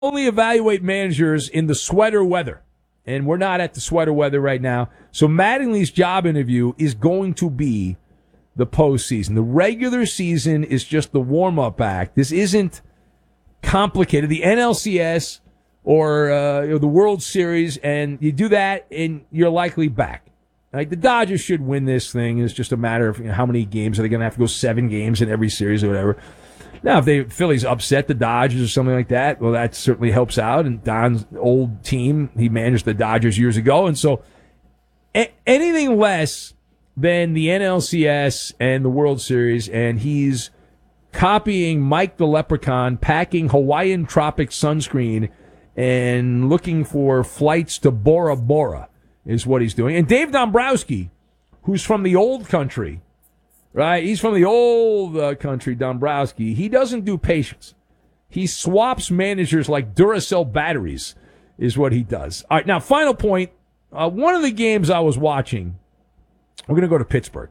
only evaluate managers in the sweater weather, and we're not at the sweater weather right now. So Mattingly's job interview is going to be the postseason. The regular season is just the warm-up act. This isn't complicated. The NLCS or the World Series, and you do that, and you're likely back. Right? The Dodgers should win this thing. It's just a matter of how many games. Are they going to have to go 7 games in every series or whatever? Now, if Phillies upset the Dodgers or something like that, well, that certainly helps out. And Don's old team, he managed the Dodgers years ago. And so anything less than the NLCS and the World Series, and he's copying Mike the Leprechaun, packing Hawaiian Tropic sunscreen, and looking for flights to Bora Bora is what he's doing. And Dave Dombrowski, who's from the old country, right? He's from the old country, Dombrowski. He doesn't do patience. He swaps managers like Duracell batteries is what he does. All right, now, final point. One of the games I was watching, we're going to go to Pittsburgh.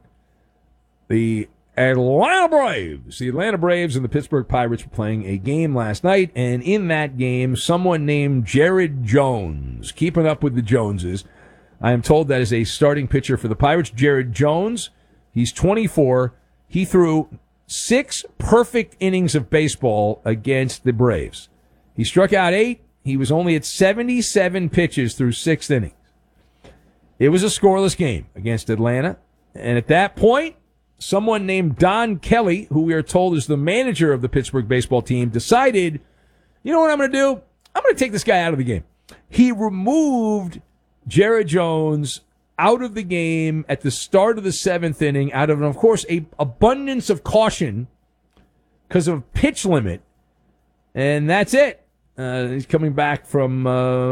The Atlanta Braves. The Atlanta Braves and the Pittsburgh Pirates were playing a game last night, and in that game, someone named Jared Jones, keeping up with the Joneses. I am told that is a starting pitcher for the Pirates. Jared Jones, he's 24. He threw 6 perfect innings of baseball against the Braves. He struck out 8. He was only at 77 pitches through 6 innings. It was a scoreless game against Atlanta, and at that point, someone named Don Kelly, who we are told is the manager of the Pittsburgh baseball team, decided, you know what I'm going to do? I'm going to take this guy out of the game. He removed Jared Jones out of the game at the start of the 7th inning out of, of course, an abundance of caution because of pitch limit. And that's it. He's coming back from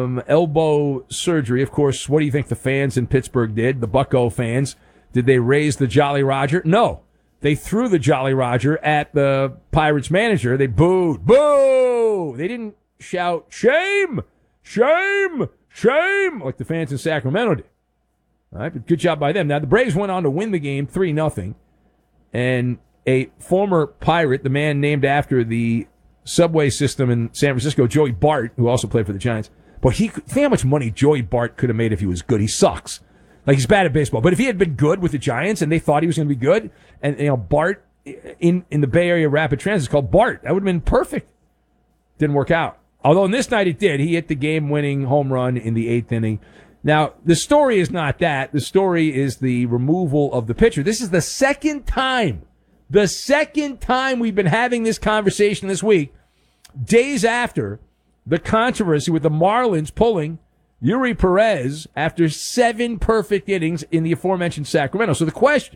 elbow surgery. Of course, what do you think the fans in Pittsburgh did, the Bucco fans? Did they raise the Jolly Roger? No. They threw the Jolly Roger at the Pirates manager. They booed. Boo! They didn't shout, shame, shame, shame, like the fans in Sacramento did. All right, but good job by them. Now, the Braves went on to win the game 3-0. And a former Pirate, the man named after the subway system in San Francisco, Joey Bart, who also played for the Giants. But think how much money Joey Bart could have made if he was good. He sucks. Like, he's bad at baseball. But if he had been good with the Giants and they thought he was going to be good, and, Bart in the Bay Area Rapid Transit is called Bart, that would have been perfect. Didn't work out. Although on this night it did. He hit the game-winning home run in the 8th inning. Now, the story is not that. The story is the removal of the pitcher. This is the second time we've been having this conversation this week, days after the controversy with the Marlins pulling Yuri Perez after 7 perfect innings in the aforementioned Sacramento. So the question,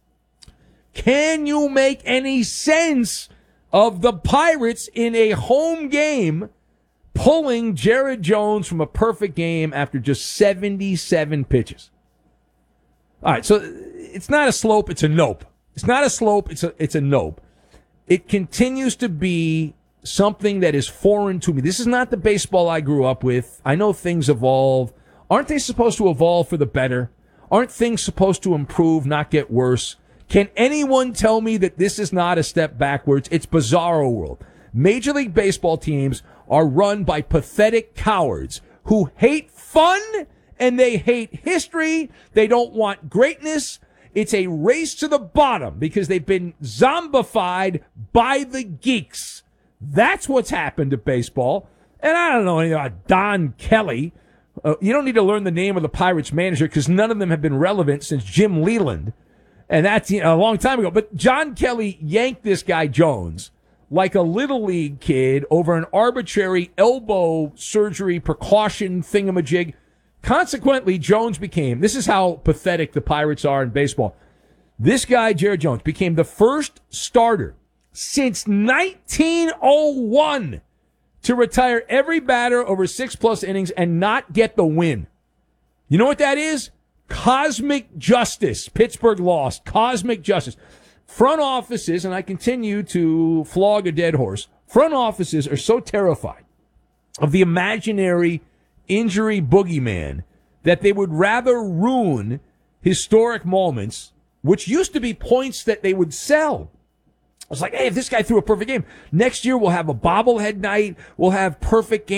can you make any sense of the Pirates in a home game pulling Jared Jones from a perfect game after just 77 pitches? All right, so it's not a slope, it's a nope. It's not a slope, it's a nope. It continues to be something that is foreign to me. This is not the baseball I grew up with. I know things evolve. Aren't they supposed to evolve for the better? Aren't things supposed to improve, not get worse? Can anyone tell me that this is not a step backwards? It's bizarro world. Major League Baseball teams are run by pathetic cowards who hate fun and they hate history. They don't want greatness. It's a race to the bottom because they've been zombified by the geeks. That's what's happened to baseball. And I don't know anything about Don Kelly. You don't need to learn the name of the Pirates manager because none of them have been relevant since Jim Leland. And that's a long time ago. But John Kelly yanked this guy Jones like a little league kid over an arbitrary elbow surgery precaution thingamajig. Consequently, Jones became, this is how pathetic the Pirates are in baseball. This guy, Jared Jones, became the first starter since 1901 to retire every batter over 6+ innings and not get the win. You know what that is? Cosmic justice. Pittsburgh lost. Cosmic justice. Front offices, and I continue to flog a dead horse, front offices are so terrified of the imaginary injury boogeyman that they would rather ruin historic moments, which used to be points that they would sell. I was like, hey, if this guy threw a perfect game, next year we'll have a bobblehead night. We'll have perfect